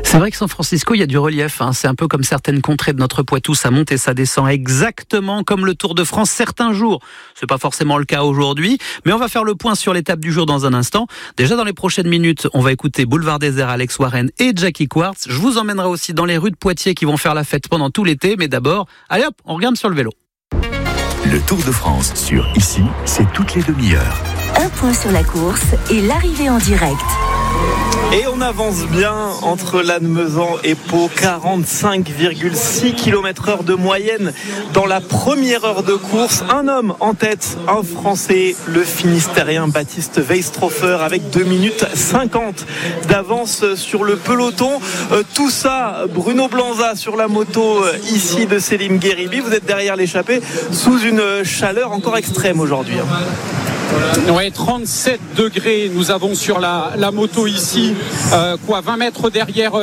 C'est vrai que San Francisco, il y a du relief. C'est un peu comme certaines contrées de notre Poitou. Ça monte et ça descend exactement comme le Tour de France certains jours. C'est pas forcément le cas aujourd'hui, mais on va faire le point sur l'étape du jour dans un instant. Déjà dans les prochaines minutes, on va écouter Boulevard Désert, Alex Warren et Jackie Quartz. Je vous emmènerai aussi dans les rues de Poitiers qui vont faire la fête pendant tout l'été. Mais d'abord, allez hop, on regarde sur le vélo. Le Tour de France sur Ici, c'est toutes les demi-heures. Un point sur la course et l'arrivée en direct. Et on avance bien entre Lannemezan et Pau, 45,6 km/h de moyenne dans la première heure de course. Un homme en tête, un Français, le Finistérien Baptiste Weistrofer, avec 2 minutes 50 d'avance sur le peloton. Tout ça, Bruno Blanza sur la moto ici de Selim Gueribi. Vous êtes derrière l'échappée sous une chaleur encore extrême aujourd'hui. Ouais, 37 degrés nous avons sur la moto ici, 20 mètres derrière